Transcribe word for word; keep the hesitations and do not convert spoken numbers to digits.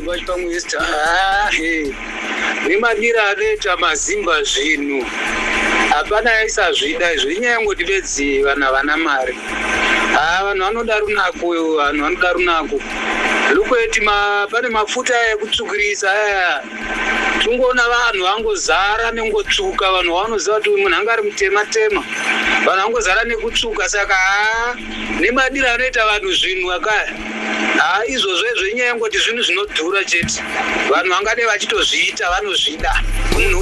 vanhu vachipamwesta ahe nemadira anoita mazimba zvinu hapana aisazvida izvo inyaya yangoti bedzi vana vana mari haa vanhu vanoda runako vanhu vanoda runako lukweti pane mafuta ekutsvukirisa aya tungoona vanhu vangozara nengotsvuka vanhu vanoziva kuti munhu anga ari mutema tema vanhu vangozara nekutsvuka saka haa nemadira anoita vanhu zvinhu akaya haa izvozvo izvo inyaya yangoti zvinhu zvinodhura chete vanhu vangade vachitozviita vanozvida.